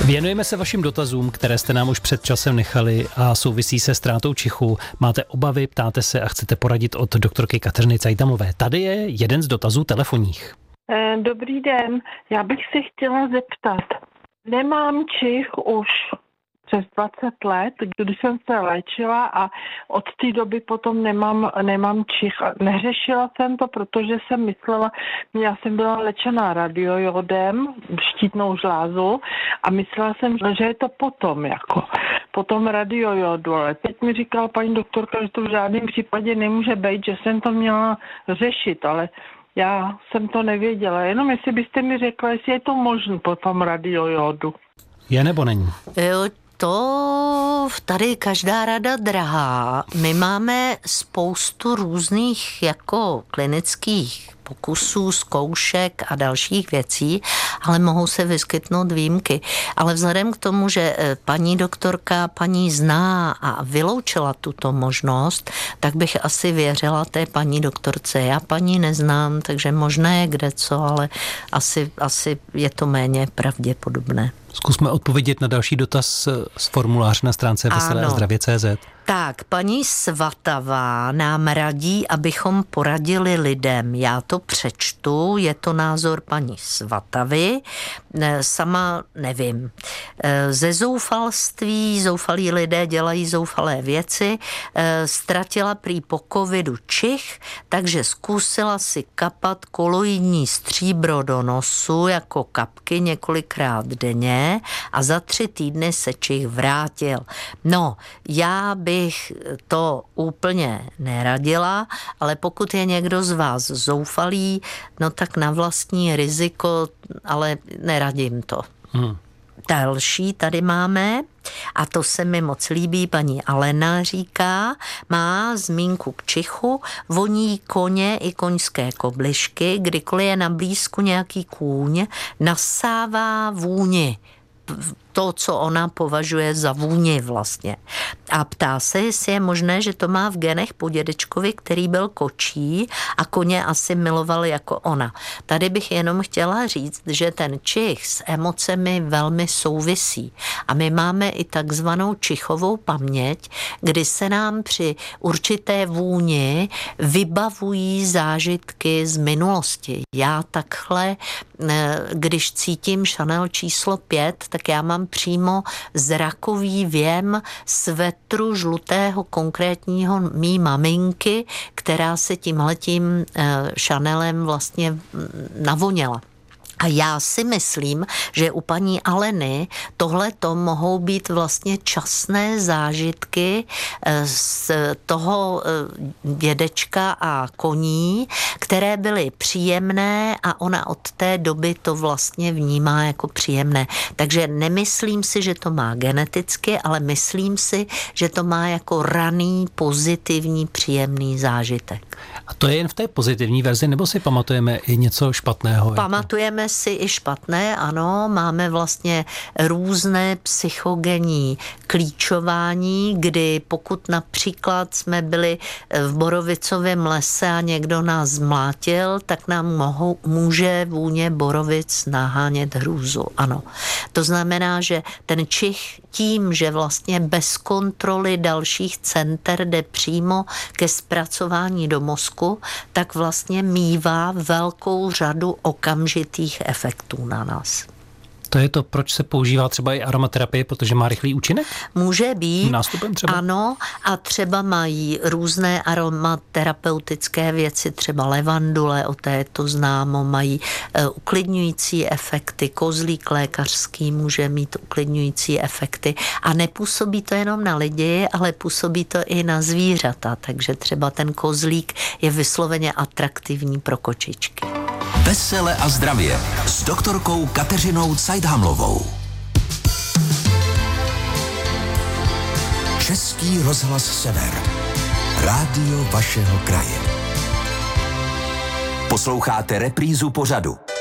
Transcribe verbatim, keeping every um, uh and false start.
Věnujeme se vašim dotazům, které jste nám už před časem nechali a souvisí se ztrátou čichu. Máte obavy, ptáte se a chcete poradit od doktorky Kateřiny Cajtamové. Tady je jeden z dotazů telefonních. Dobrý den, já bych se chtěla zeptat. Nemám čich už přes dvacet let, když jsem se léčila a od té doby potom nemám, nemám čich. Neřešila jsem to, protože jsem myslela, já jsem byla léčená radiojodem, štítnou žlázu a myslela jsem, že je to potom jako, potom radiojodu, ale teď mi říkala paní doktorka, že to v žádném případě nemůže být, že jsem to měla řešit, ale já jsem to nevěděla, jenom jestli byste mi řekla, jestli je to možné po tom radiojodu. Je nebo není? Jo, to tady každá rada drahá. My máme spoustu různých jako klinických pokusů, zkoušek a dalších věcí, ale mohou se vyskytnout výjimky. Ale vzhledem k tomu, že paní doktorka paní zná a vyloučila tuto možnost, tak bych asi věřila té paní doktorce. Já paní neznám, takže možná je kdeco, ale asi, asi je to méně pravděpodobné. Zkusme odpovědět na další dotaz z formuláře na stránce veselé a zdravě tečka cé zet. Tak, paní Svatavá nám radí, abychom poradili lidem. Já to přečtu, je to názor paní Svatavy, sama nevím. Ze zoufalství, zoufalí lidé dělají zoufalé věci, ztratila prý po covidu čich, takže zkusila si kapat koloidní stříbro do nosu jako kapky několikrát denně a za tři týdny se čich vrátil. No, já bych bych to úplně neradila, ale pokud je někdo z vás zoufalý, no tak na vlastní riziko, ale neradím to. Hmm. Další tady máme, a to se mi moc líbí, paní Alena říká, má zmínku k čichu, voní koně i koňské koblišky, kdykoliv je na blízku nějaký kůň, nasává vůni. To, co ona považuje za vůni vlastně. A ptá se, jestli je možné, že to má v genech po dědečkovi, který byl kočí a koně asi miloval jako ona. Tady bych jenom chtěla říct, že ten čich s emocemi velmi souvisí. A my máme i takzvanou čichovou paměť, kdy se nám při určité vůni vybavují zážitky z minulosti. Já takhle, když cítím Chanel číslo pět, tak já mám přímo zrakový věm svetru žlutého konkrétního mý maminky, která se tímhletím Chanelem vlastně navoněla. A já si myslím, že u paní Aleny tohleto mohou být vlastně časné zážitky z toho dědečka a koní, které byly příjemné a ona od té doby to vlastně vnímá jako příjemné. Takže nemyslím si, že to má geneticky, ale myslím si, že to má jako raný, pozitivní, příjemný zážitek. A to je jen v té pozitivní verzi, nebo si pamatujeme i něco špatného? Pamatujeme si i špatné, ano, máme vlastně různé psychogenní klíčování, kdy pokud například jsme byli v borovicovém lese a někdo nás zmlátil, tak nám mohou, může vůně borovic nahánět hrůzu, ano. To znamená, že ten čich tím, že vlastně bez kontroly dalších center jde přímo ke zpracování do mozku, tak vlastně mívá velkou řadu okamžitých efektů na nás. To je to, proč se používá třeba i aromaterapie, protože má rychlý účinek? Může být. Nástupem třeba? Ano, a třeba mají různé aromaterapeutické věci, třeba levandule, o té to známo, mají uh, uklidňující efekty, kozlík lékařský může mít uklidňující efekty a nepůsobí to jenom na lidi, ale působí to i na zvířata, takže třeba ten kozlík je vysloveně atraktivní pro kočičky. Vesele a zdravě s doktorkou Kateřinou Cajthamlovou. Český rozhlas Sever. Rádio vašeho kraje. Posloucháte reprízu pořadu.